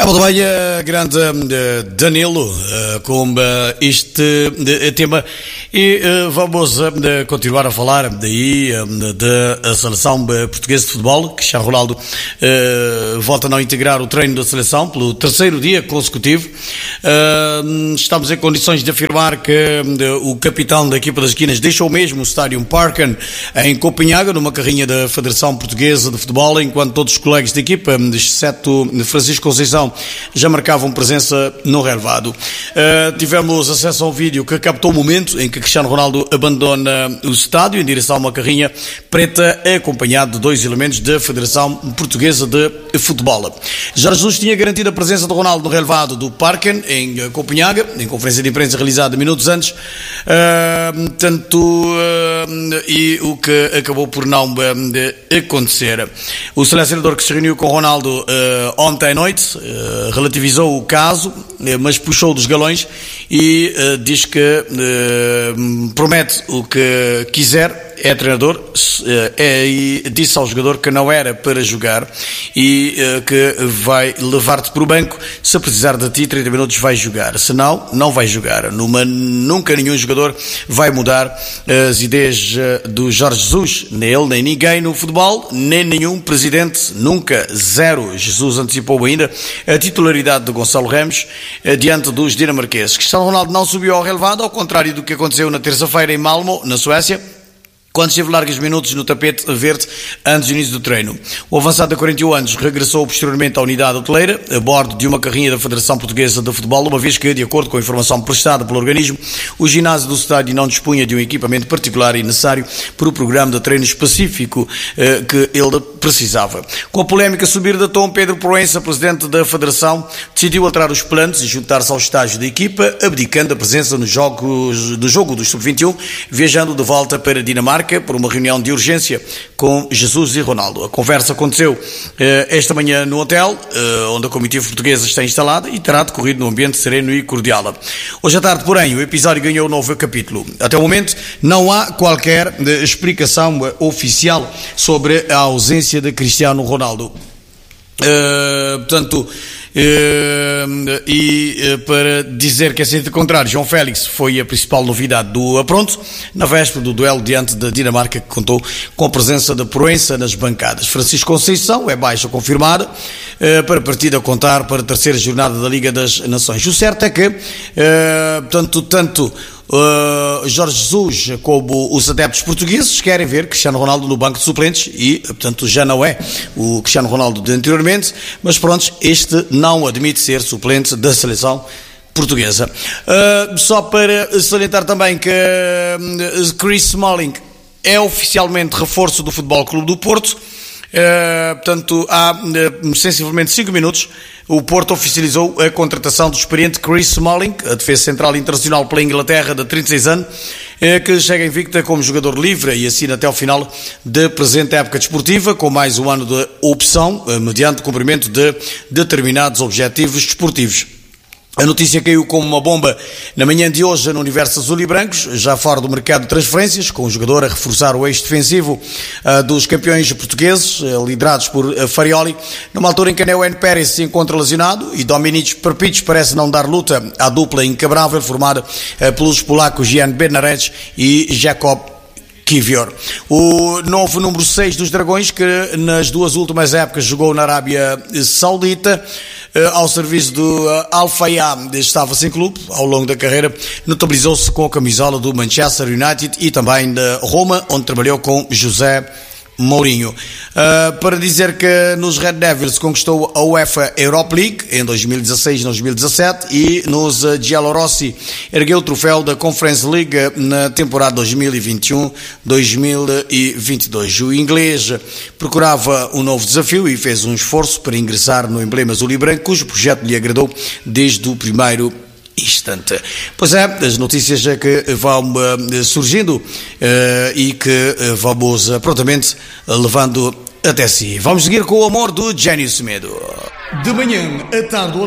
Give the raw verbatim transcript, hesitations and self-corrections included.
É uma manhã grande, Danilo, com este tema, e vamos continuar a falar daí da seleção portuguesa de futebol. Cristiano Ronaldo volta a não integrar o treino da seleção pelo terceiro dia consecutivo. Estamos em condições de afirmar que o capitão da equipa das esquinas deixou mesmo o Stadium Parken em Copenhaga, numa carrinha da Federação Portuguesa de Futebol, enquanto todos os colegas da equipa, exceto Francisco Conceição, já marcavam presença no relevado. Uh, tivemos acesso ao vídeo que captou o momento em que Cristiano Ronaldo abandona o estádio em direção a uma carrinha preta, acompanhado de dois elementos da Federação Portuguesa de Futebol. Jorge Jesus tinha garantido a presença de Ronaldo no relevado do Parken em Copenhaga, em conferência de imprensa realizada minutos antes, uh, tanto uh, e o que acabou por não uh, acontecer. O selecionador que se reuniu com Ronaldo uh, ontem à noite uh, relativizou o caso, uh, mas puxou dos galões e uh, diz que uh, promete o que quiser. É treinador, é, e disse ao jogador que não era para jogar e uh, que vai levar-te para o banco. Se precisar de ti, trinta minutos vai jogar, se não, não vai jogar. Numa, nunca nenhum jogador vai mudar as ideias uh, do Jorge Jesus, nem ele, nem ninguém no futebol, nem nenhum presidente, nunca, zero. Jesus antecipou ainda a titularidade de Gonçalo Ramos uh, diante dos dinamarqueses. Cristiano Ronaldo não subiu ao relevado, ao contrário do que aconteceu na terça-feira em Malmö, na Suécia, quando esteve largos minutos no tapete verde antes do início do treino. O avançado de quarenta e um anos regressou posteriormente à unidade hoteleira, a bordo de uma carrinha da Federação Portuguesa de Futebol, uma vez que, de acordo com a informação prestada pelo organismo, o ginásio do estádio não dispunha de um equipamento particular e necessário para o programa de treino específico eh, que ele precisava. Com a polémica subir de tom, Pedro Proença, presidente da Federação, decidiu alterar os planos e juntar-se ao estágio da equipa, abdicando a presença nos jogos, do jogo do sub vinte e um, viajando de volta para a Dinamarca por uma reunião de urgência com Jesus e Ronaldo. A conversa aconteceu eh, esta manhã no hotel, eh, onde a comitiva portuguesa está instalada, e terá decorrido num ambiente sereno e cordial. Hoje à tarde, porém, o episódio ganhou um novo capítulo. Até o momento, não há qualquer eh, explicação eh, oficial sobre a ausência de Cristiano Ronaldo. Uh, portanto, uh, e uh, para dizer que é sentido contrário, João Félix foi a principal novidade do apronto na véspera do duelo diante da Dinamarca, que contou com a presença da Proença nas bancadas. Francisco Conceição é baixa confirmada uh, para a partida a contar para a terceira jornada da Liga das Nações. O certo é que uh, portanto, tanto Uh, Jorge Jesus como os adeptos portugueses querem ver Cristiano Ronaldo no banco de suplentes e, portanto, já não é o Cristiano Ronaldo de anteriormente, mas pronto, este não admite ser suplente da seleção portuguesa. Uh, só para salientar também que uh, Chris Smalling é oficialmente reforço do Futebol Clube do Porto. Uh, portanto, há uh, sensivelmente cinco minutos o Porto oficializou a contratação do experiente Chris Smalling, a defesa central internacional pela Inglaterra, de trinta e seis anos, uh, que chega invicta como jogador livre e assina até ao final da presente época desportiva, com mais um ano de opção, uh, mediante cumprimento de determinados objetivos desportivos. A notícia caiu como uma bomba na manhã de hoje no universo azul e brancos, já fora do mercado de transferências, com o jogador a reforçar o eixo defensivo uh, dos campeões portugueses, uh, liderados por uh, Farioli, numa altura em que Neuen Pérez se encontra lesionado e Dominic Perpic parece não dar luta à dupla inquebrável formada uh, pelos polacos Jan Bednarec e Jakob Kivior. O novo número seis dos Dragões, que nas duas últimas épocas jogou na Arábia Saudita, ao serviço do Al Fayha, estava sem clube ao longo da carreira, notabilizou-se com a camisola do Manchester United e também da Roma, onde trabalhou com José Mourinho. Uh, para dizer que nos Red Devils conquistou a UEFA Europa League em dois mil e dezasseis e dois mil e dezassete e nos uh, Giallorossi ergueu o troféu da Conference League na temporada dois mil e vinte e um dois mil e vinte e dois. O inglês procurava um novo desafio e fez um esforço para ingressar no emblema azul e branco, cujo projeto lhe agradou desde o primeiro instante. Pois é, as notícias é que vão uh, surgindo uh, e que uh, vamos uh, prontamente uh, levando até si. Vamos seguir com o amor do Gênio Semedo. De manhã, à tarde